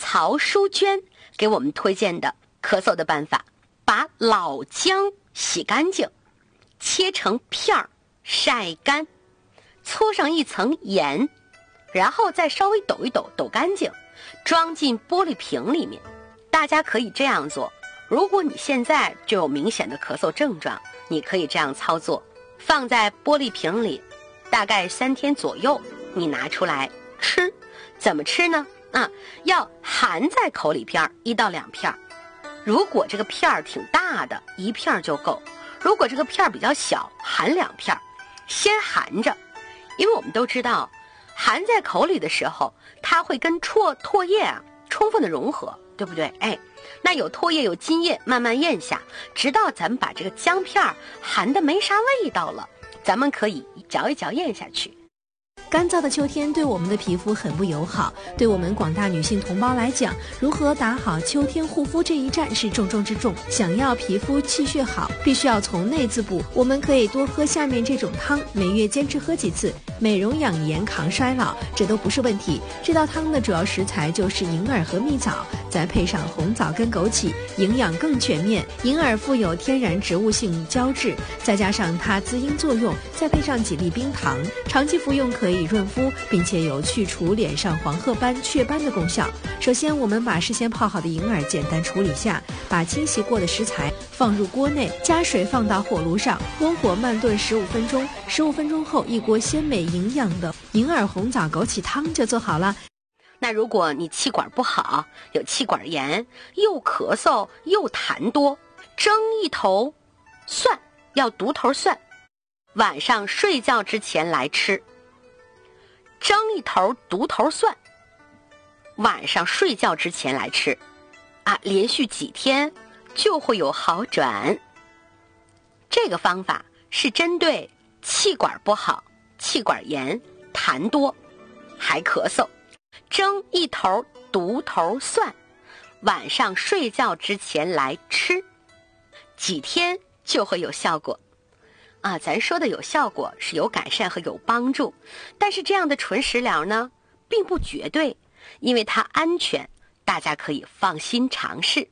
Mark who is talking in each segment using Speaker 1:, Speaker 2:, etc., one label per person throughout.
Speaker 1: 曹淑娟给我们推荐的咳嗽的办法，把老姜洗干净，切成片儿，晒干，搓上一层盐，然后再稍微抖一抖，抖干净，装进玻璃瓶里面。大家可以这样做，如果你现在就有明显的咳嗽症状，你可以这样操作，放在玻璃瓶里，大概3天左右，你拿出来吃。怎么吃呢？要含在口里片1到2片，如果这个片儿挺大的，1片就够；如果这个片儿比较小，含2片，先含着，因为我们都知道，含在口里的时候，它会跟唾液充分的融合，对不对？那有唾液有津液，慢慢咽下，直到咱们把这个姜片含的没啥味道了，咱们可以嚼一嚼咽下去。
Speaker 2: 干燥的秋天对我们的皮肤很不友好，对我们广大女性同胞来讲，如何打好秋天护肤这一战是重中之重。想要皮肤气血好，必须要从内自补。我们可以多喝下面这种汤，每月坚持喝几次，美容养颜抗衰老，这都不是问题。这道汤的主要食材就是银耳和蜜枣，再配上红枣跟枸杞，营养更全面。银耳富有天然植物性胶质，再加上它滋阴作用，再配上几粒冰糖，长期服用可以润肤，并且有去除脸上黄褐斑、雀斑的功效。首先，我们把事先泡好的银耳简单处理下，把清洗过的食材放入锅内，加水放到火炉上，温火慢炖15分钟。15分钟后，一锅鲜美营养的银耳红枣枸杞汤就做好了。
Speaker 1: 那如果你气管不好，有气管炎，又咳嗽又痰多，蒸一头蒜，要独头蒜，晚上睡觉之前来吃。蒸一头独头蒜，晚上睡觉之前来吃，连续几天就会有好转。这个方法是针对气管不好、气管炎、痰多还咳嗽。蒸一头独头蒜，晚上睡觉之前来吃，几天就会有效果。咱说的有效果是有改善和有帮助，但是这样的纯食疗呢，并不绝对，因为它安全，大家可以放心尝试。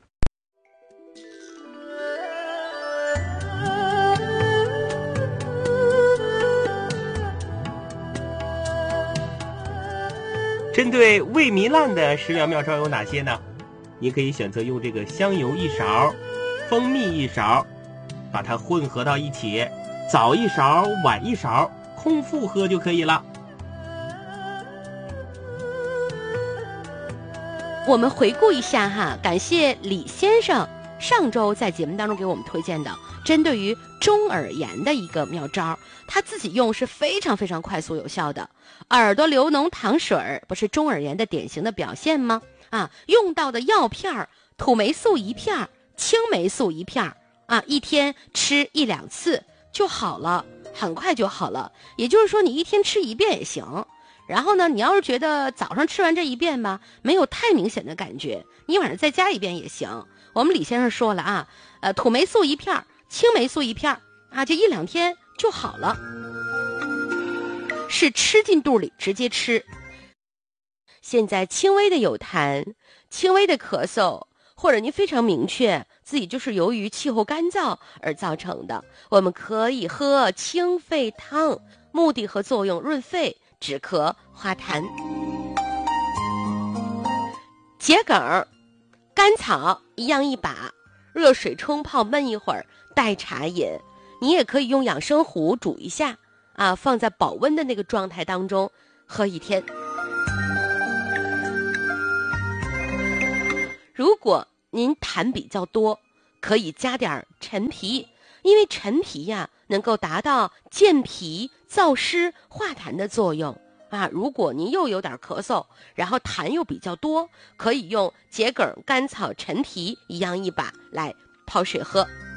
Speaker 3: 针对胃糜烂的食疗妙招有哪些呢？你可以选择用这个香油1勺，蜂蜜1勺，把它混合到一起，早1勺，晚1勺，空腹喝就可以了。
Speaker 1: 我们回顾一下感谢李先生上周在节目当中给我们推荐的针对于中耳炎的一个妙招，他自己用是非常非常快速有效的。耳朵流脓淌水不是中耳炎的典型的表现吗？用到的药片土霉素1片，青霉素1片，一天吃1、2次就好了，很快就好了。也就是说你一天吃1遍也行。然后呢，你要是觉得早上吃完这1遍吧，没有太明显的感觉，你晚上再加1遍也行。我们李先生说了土霉素1片，青霉素1片，这1、2天就好了。是吃进肚里直接吃。现在轻微的有痰、轻微的咳嗽，或者您非常明确自己就是由于气候干燥而造成的，我们可以喝清肺汤，目的和作用润肺、止咳、化痰。桔梗、甘草一样1把，热水冲泡焖一会儿，代茶饮。你也可以用养生壶煮一下放在保温的那个状态当中喝1天。如果您痰比较多，可以加点陈皮，因为陈皮能够达到健脾、燥湿、化痰的作用如果您又有点咳嗽，然后痰又比较多，可以用桔梗、甘草、陈皮一样1把来泡水喝。